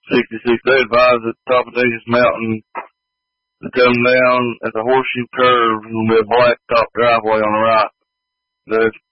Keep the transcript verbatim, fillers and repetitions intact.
sixty-six, they advise at the top of Davis Mountain to come down at the horseshoe curve and there'll be a blacktop driveway on the right. There's